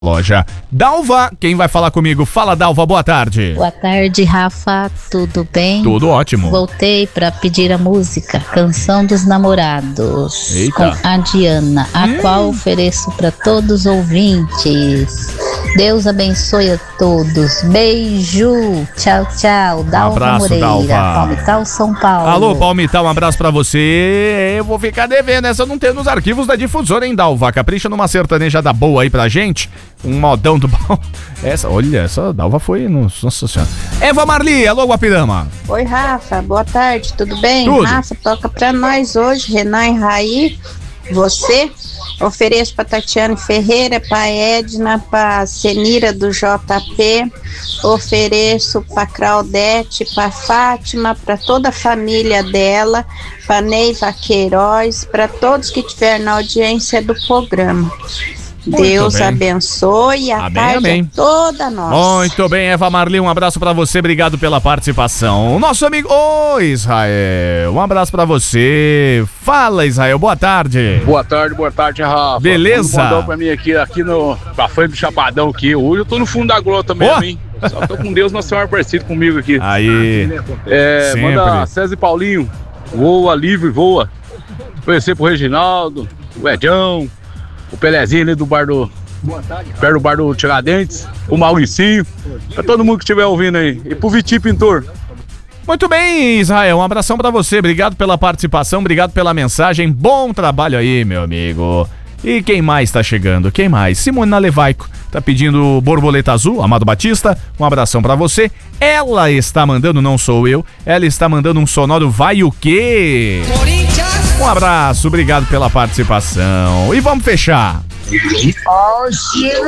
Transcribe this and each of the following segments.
Loja Dalva, quem vai falar comigo? Fala, Dalva, boa tarde. Boa tarde, Rafa, tudo bem? Tudo ótimo. Voltei para pedir a música Canção dos Namorados. Eita. Com a Diana, a qual ofereço para todos os ouvintes. Deus abençoe a todos. Beijo. Tchau, tchau. Dalva abraço, Moreira, Dalva. Palmital, São Paulo. Alô, Palmital, um abraço pra você. Eu vou ficar devendo essa, não tem nos arquivos da difusora, hein, Dalva? Capricha numa sertaneja da boa aí pra gente. Um modão do bom. Essa Dalva foi, nossa senhora. Eva Marli, alô, Guapirama. Oi, Rafa, boa tarde, tudo bem? Tudo. Rafa, toca pra nós hoje, Renan e Raí, você. Ofereço pra Tatiane Ferreira, pra Edna, pra Senira do JP. Ofereço pra Claudete, pra Fátima, pra toda a família dela, pra Neiva Queiroz, pra todos que estiverem na audiência do programa. Deus bem. abençoe a Amém, tarde amém. toda nossa. Muito bem, Eva Marli, um abraço pra você, obrigado pela participação. Nosso amigo, Israel, um abraço pra você. Fala, Israel, boa tarde. Boa tarde, Rafa. Beleza? Mandou pra mim aqui pra frente do Chapadão aqui. Hoje eu tô no fundo da grota mesmo, hein? Só tô com Deus, Nossa Senhora parecido comigo aqui. Aí, sempre. Manda César e Paulinho, voa, livre, voa. Conhecer pro Reginaldo, o Edão, o Pelezinho ali do bar perto do bar do Tiradentes, o Mauricinho, pra todo mundo que estiver ouvindo aí. E pro Vitinho Pintor. Muito bem, Israel, um abração pra você, obrigado pela participação, obrigado pela mensagem, bom trabalho aí, meu amigo. E quem mais tá chegando? Quem mais? Simone Nalevaico tá pedindo Borboleta Azul, Amado Batista, um abração pra você. Ela está mandando, não sou eu, ela está mandando um sonoro Vai o Quê? Um abraço, obrigado pela participação. E vamos fechar. Ó, o Chico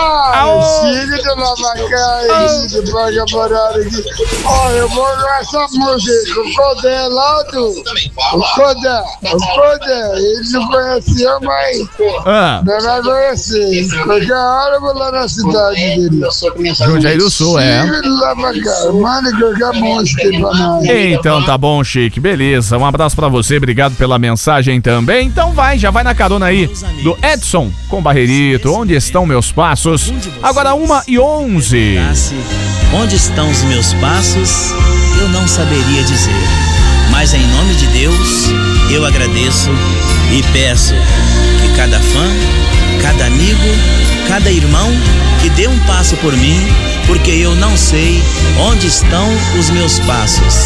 do Lavacai, de Praga Parada aqui. Ó, eu vou com essa música, o Codé lá o Codé, ele não conheceu, mas não vai conhecer. Qualquer hora eu vou lá na cidade dele. Jundiaí do Sul, é. Chico do Lavacai, manda qualquer música aí pra nós. Então tá bom, Chique, beleza. Um abraço pra você, obrigado pela mensagem também. Então já vai na carona aí do Edson com Barrerito, onde estão meus passos? Agora 1h11. Onde estão os meus passos, eu não saberia dizer. Mas em nome de Deus, eu agradeço e peço que cada fã, cada amigo, cada irmão que dê um passo por mim, porque eu não sei onde estão os meus passos.